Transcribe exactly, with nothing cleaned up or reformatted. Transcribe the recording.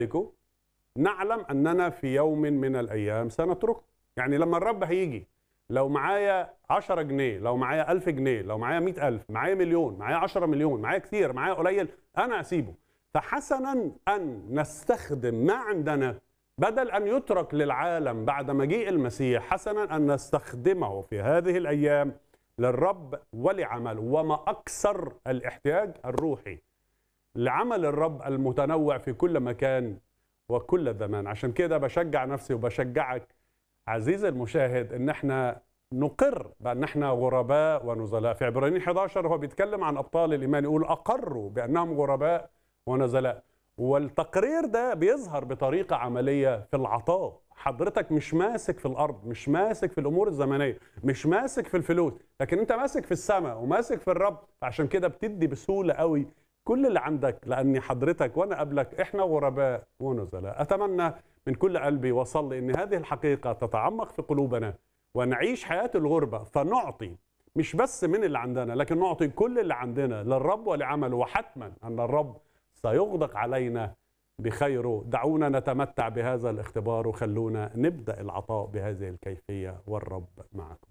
نعلم أننا في يوم من الأيام سنتركه. يعني لما الرب هيجي، لو معايا عشرة جنيه، لو معايا ألف جنيه، لو معايا مئة ألف، معايا مليون، معايا عشرة مليون، معايا كثير، معايا قليل، أنا أسيبه. فحسنا أن نستخدم ما عندنا بدل أن يترك للعالم بعد مجيء المسيح، حسنا أن نستخدمه في هذه الأيام للرب ولعمله. وما أكثر الاحتياج الروحي لعمل الرب المتنوع في كل مكان وكل زمان. عشان كده بشجع نفسي وبشجعك عزيزي المشاهد ان احنا نقر بان احنا غرباء ونزلاء. في عبرانيين إحدى عشر هو بيتكلم عن ابطال الايمان، يقول اقروا بانهم غرباء ونزلاء. والتقرير ده بيظهر بطريقه عمليه في العطاء. حضرتك مش ماسك في الارض، مش ماسك في الامور الزمنيه، مش ماسك في الفلوس، لكن انت ماسك في السماء وماسك في الرب. عشان كده بتدي بسهوله قوي كل اللي عندك، لأني حضرتك وأنا قبلك إحنا غرباء ونزلاء. أتمنى من كل قلبي وصلي أن هذه الحقيقة تتعمق في قلوبنا ونعيش حياة الغربة، فنعطي مش بس من اللي عندنا، لكن نعطي كل اللي عندنا للرب ولعمله. وحتما أن الرب سيغدق علينا بخيره. دعونا نتمتع بهذا الاختبار وخلونا نبدأ العطاء بهذه الكيفية، والرب معكم.